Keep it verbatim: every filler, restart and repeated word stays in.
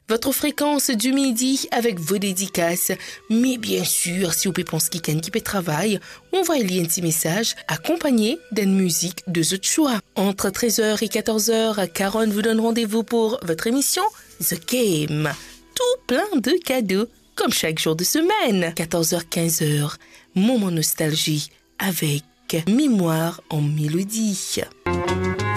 votre fréquence du midi avec vos dédicaces. Mais bien sûr, si vous pouvez penser qu'il qui peut travailler, envoyez un petit message accompagné d'une musique de votre choix. Entre treize heures et quatorze heures, Caron vous donne rendez-vous pour votre émission The Game. Tout plein de cadeaux, comme chaque jour de semaine. quatorze heures quinze heures, moment nostalgie avec Mémoire en mélodie.